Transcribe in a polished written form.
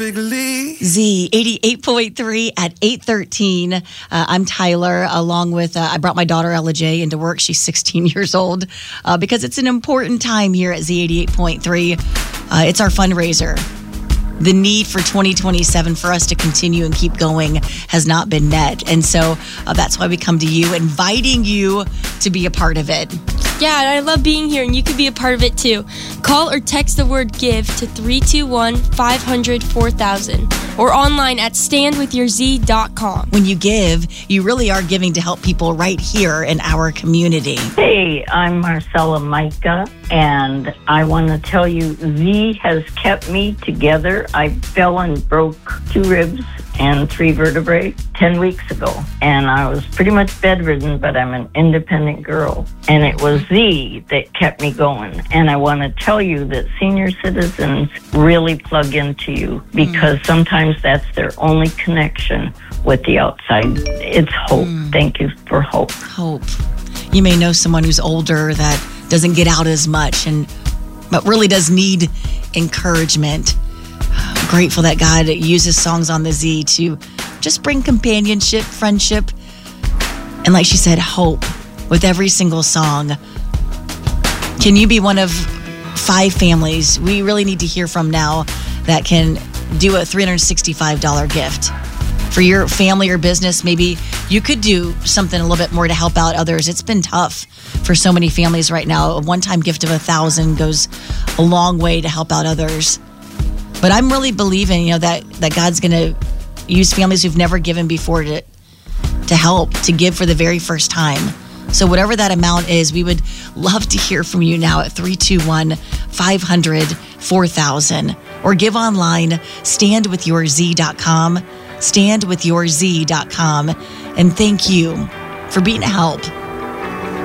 Z 88.3 at 8:13. I'm Tyler, along with, I brought my daughter Ella J into work. She's 16 years old because it's an important time here at Z 88.3. It's our fundraiser. The need for 2027 for us to continue and keep going has not been met. And so that's why we come to you, inviting you to be a part of it. Yeah, and I love being here, and you can be a part of it too. Call or text the word GIVE to 321-500-4000 or online at standwithyourz.com. When you give, you really are giving to help people right here in our community. Hey, I'm Marcella Micah, and I want to tell you, Z has kept me together. I fell and broke 2 ribs and 3 vertebrae 10 weeks ago, and I was pretty much bedridden, but I'm an independent girl, and it was Z that kept me going. And I want to tell you that senior citizens really plug into you because sometimes that's their only connection with the outside. It's hope. Thank you for hope. Hope. You may know someone who's older that doesn't get out as much but really does need encouragement. I'm grateful that God uses songs on the Z to just bring companionship, friendship, and like she said, hope with every single song. Can you be one of 5 families we really need to hear from now that can do a $365 gift? For your family or business, maybe you could do something a little bit more to help out others. It's been tough for so many families right now. A one-time gift of $1,000 goes a long way to help out others. But I'm really believing, that God's going to use families who've never given before to help, to give for the very first time. So whatever that amount is, we would love to hear from you now at 321-500-4000 or give online, standwithyourz.com, standwithyourz.com. And thank you for being a help.